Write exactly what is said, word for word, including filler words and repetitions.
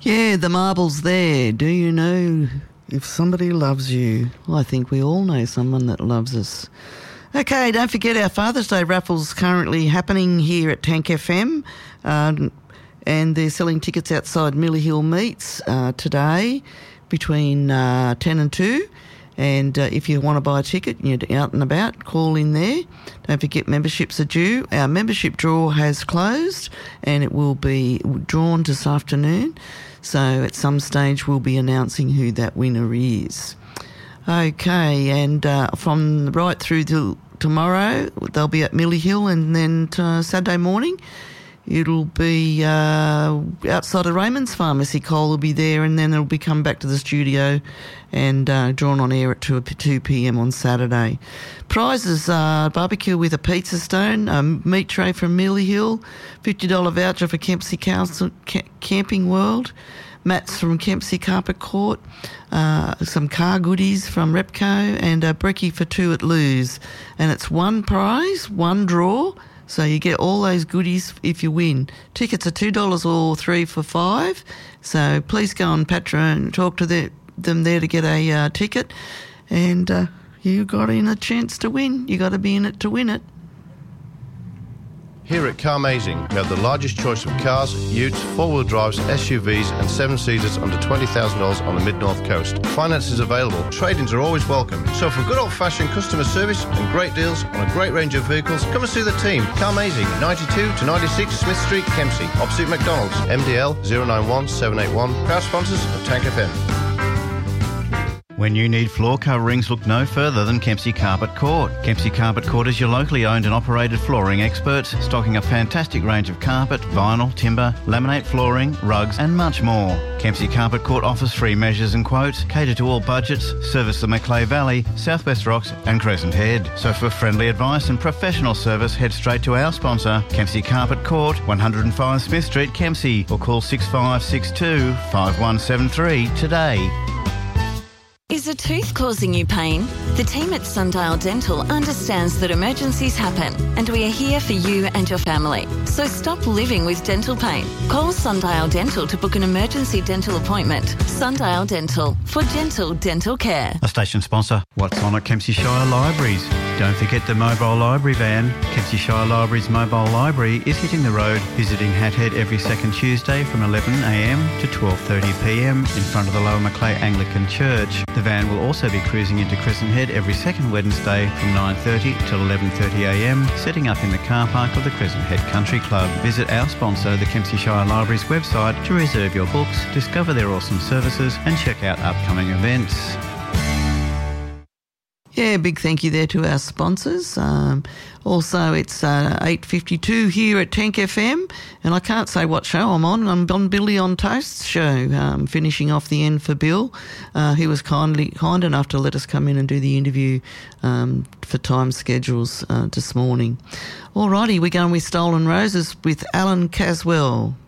Yeah, the marble's there. Do you know if somebody loves you? Well, I think we all know someone that loves us. Okay, don't forget our Father's Day raffle's currently happening here at Tank F M, um, and they're selling tickets outside Millie Hill Meats uh, today between uh, ten and two. And uh, if you want to buy a ticket and you're out and about, call in there. Don't forget memberships are due. Our membership draw has closed and it will be drawn this afternoon. So at some stage we'll be announcing who that winner is. Okay, and uh, from right through to tomorrow, they'll be at Millie Hill, and then uh, Saturday morning it'll be uh, outside of Raymond's Pharmacy. Cole will be there, and then it'll be come back to the studio and uh, drawn on air at two p.m. on Saturday. Prizes are barbecue with a pizza stone, a meat tray from Millie Hill, fifty dollars voucher for Kempsey Council, Ca- Camping World, mats from Kempsey Carpet Court, uh, some car goodies from Repco, and a brekkie for two at Lou's. And it's one prize, one draw, so you get all those goodies if you win. Tickets are two dollars or three for five. So please go on Patreon and talk to the, them there to get a uh, ticket. And uh, you got in a chance to win. You got to be in it to win it. Here at Carmazing, we have the largest choice of cars, utes, four-wheel drives, S U Vs and seven-seaters under twenty thousand dollars on the mid-north coast. Finance is available. Trade-ins are always welcome. So for good old-fashioned customer service and great deals on a great range of vehicles, come and see the team. Carmazing, ninety-two to ninety-six Smith Street, Kempsey, opposite McDonald's. M D L zero nine one seven eight one. Proud sponsors of Tank F M. When you need floor coverings, look no further than Kempsey Carpet Court. Kempsey Carpet Court is your locally owned and operated flooring experts, stocking a fantastic range of carpet, vinyl, timber, laminate flooring, rugs and much more. Kempsey Carpet Court offers free measures and quotes, cater to all budgets, service the Macleay Valley, Southwest Rocks and Crescent Head. So for friendly advice and professional service, head straight to our sponsor, Kempsey Carpet Court, one oh five Smith Street, Kempsey, or call six five six two, five one seven three today. Is a tooth causing you pain? The team at Sundial Dental understands that emergencies happen, and we are here for you and your family. So stop living with dental pain. Call Sundial Dental to book an emergency dental appointment. Sundial Dental, for gentle dental care. A station sponsor. What's on at Kempsey Shire Libraries? Don't forget the mobile library van. Kempsey Shire Libraries mobile library is hitting the road, visiting Hat Head every second Tuesday from eleven a m to twelve thirty p m in front of the Lower Macleay Anglican Church. The van will also be cruising into Crescent Head every second Wednesday from nine thirty till eleven thirty a m, setting up in the car park of the Crescent Head Country Club. Visit our sponsor, the Kempsey Shire Libraries website, to reserve your books, discover their awesome services and check out upcoming events. Yeah, big thank you there to our sponsors. Um, also, it's uh, eight fifty-two here at Tank F M, and I can't say what show I'm on. I'm on Billy on Toast's show, um, finishing off the end for Bill. Uh, he was kindly kind enough to let us come in and do the interview um, for time schedules uh, this morning. Alrighty, we're going with Stolen Roses with Alan Caswell.